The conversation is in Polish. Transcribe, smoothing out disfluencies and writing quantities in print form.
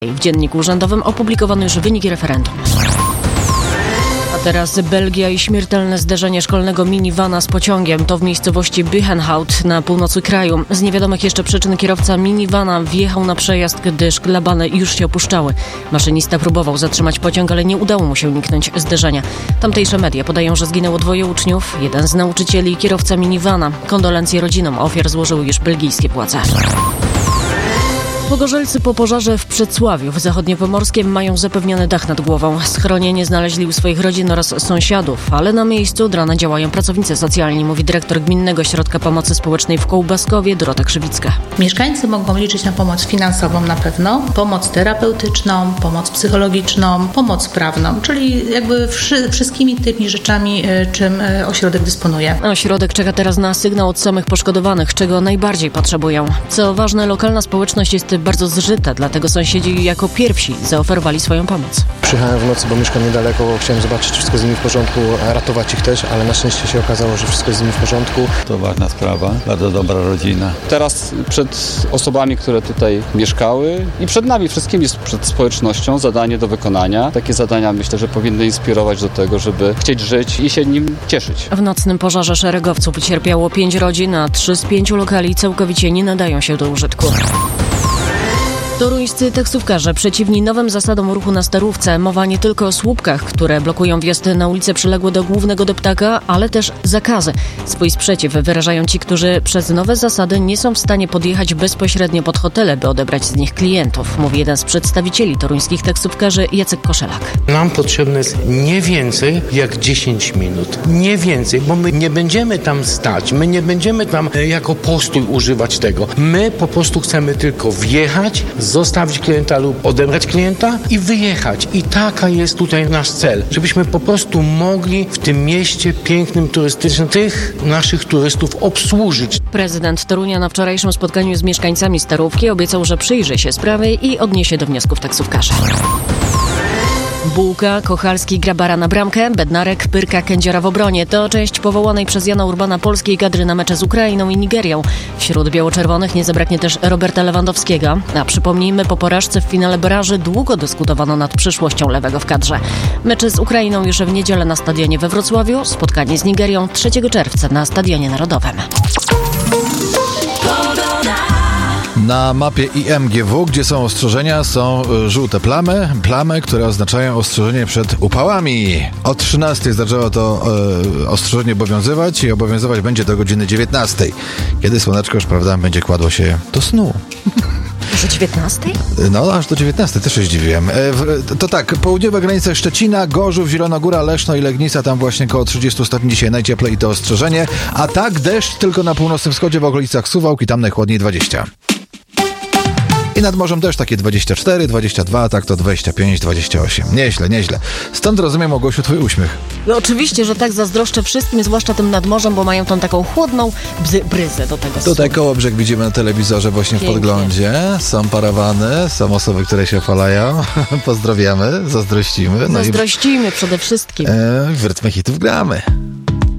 W Dzienniku Urzędowym opublikowano już wyniki referendum. A teraz Belgia i śmiertelne zderzenie szkolnego minivana z pociągiem. To w miejscowości Buchenhout na północy kraju. Z niewiadomych jeszcze przyczyn kierowca minivana wjechał na przejazd, gdy szklabany już się opuszczały. Maszynista próbował zatrzymać pociąg, ale nie udało mu się uniknąć zderzenia. Tamtejsze media podają, że zginęło 2 uczniów, 1 z nauczycieli i kierowca minivana. Kondolencje rodzinom ofiar złożyły już belgijskie władze. Pogorzelcy po pożarze w Przedsławiu w zachodniopomorskiem mają zapewniony dach nad głową. Schronienie znaleźli u swoich rodzin oraz sąsiadów, ale na miejscu od rana działają pracownicy socjalni, mówi dyrektor Gminnego Ośrodka Pomocy Społecznej w Kołbaskowie Dorota Krzywicka. Mieszkańcy mogą liczyć na pomoc finansową na pewno, pomoc terapeutyczną, pomoc psychologiczną, pomoc prawną, czyli jakby wszystkimi tymi rzeczami, czym ośrodek dysponuje. Ośrodek czeka teraz na sygnał od samych poszkodowanych, czego najbardziej potrzebują. Co ważne, lokalna społeczność jest bardzo zżyta, dlatego sąsiedzi jako pierwsi zaoferowali swoją pomoc. Przyjechałem w nocy, bo mieszkam niedaleko, chciałem zobaczyć, czy wszystko z nimi w porządku, ratować ich też, ale na szczęście się okazało, że wszystko jest z nimi w porządku. To ważna sprawa, bardzo dobra rodzina. Teraz przed osobami, które tutaj mieszkały i przed nami wszystkimi, przed społecznością zadanie do wykonania. Takie zadania myślę, że powinny inspirować do tego, żeby chcieć żyć i się nim cieszyć. W nocnym pożarze szeregowców ucierpiało 5 rodzin, a 3 z 5 lokali całkowicie nie nadają się do użytku. Toruńscy taksówkarze przeciwni nowym zasadom ruchu na Starówce. Mowa nie tylko o słupkach, które blokują wjazd na ulice przyległe do głównego deptaka, ale też zakazy. Swój sprzeciw wyrażają ci, którzy przez nowe zasady nie są w stanie podjechać bezpośrednio pod hotele, by odebrać z nich klientów, mówi jeden z przedstawicieli toruńskich taksówkarzy Jacek Koszelak. Nam potrzebne jest nie więcej jak 10 minut. Nie więcej, bo my nie będziemy tam stać, my nie będziemy tam jako postój używać tego. My po prostu chcemy tylko wjechać, zostawić klienta lub odebrać klienta i wyjechać. I taka jest tutaj nasz cel, żebyśmy po prostu mogli w tym mieście pięknym, turystycznym tych naszych turystów obsłużyć. Prezydent Torunia na wczorajszym spotkaniu z mieszkańcami Starówki obiecał, że przyjrzy się sprawie i odniesie do wniosków taksówkarzy. Bułka, Kochalski gra bara na bramkę, Bednarek, Pyrka, Kędziora w obronie. To część powołanej przez Jana Urbana polskiej kadry na mecze z Ukrainą i Nigerią. Wśród biało-czerwonych nie zabraknie też Roberta Lewandowskiego. A przypomnijmy, po porażce w finale baraży długo dyskutowano nad przyszłością lewego w kadrze. Mecze z Ukrainą już w niedzielę na stadionie we Wrocławiu, spotkanie z Nigerią 3 czerwca na Stadionie Narodowym. Na mapie IMGW, gdzie są ostrzeżenia, są żółte plamy, które oznaczają ostrzeżenie przed upałami. O 13 zaczęło to ostrzeżenie obowiązywać i obowiązywać będzie do godziny 19, kiedy słoneczko już, prawda, będzie kładło się do snu. Już o 19? No, aż do 19, też się zdziwiłem. To tak, południowe granice Szczecina, Gorzów, Zielonogóra, Leszno i Legnica, tam właśnie koło 30 stopni dzisiaj najcieplej i to ostrzeżenie. A tak, deszcz tylko na północnym wschodzie w okolicach Suwałk i tam najchłodniej 20. I nad morzem też takie 24, 22, tak to 25, 28. Nieźle. Stąd rozumiem, Ogosiu, twój uśmiech. No, oczywiście, że tak, zazdroszczę wszystkim, zwłaszcza tym nad morzem, bo mają tą taką chłodną bryzę do tego. Tutaj Kołobrzeg widzimy na telewizorze właśnie w podglądzie. Są parawany, są osoby, które się chwalają. Pozdrawiamy, zazdrościmy. Zazdrościmy przede wszystkim. W rytmie hitów gramy.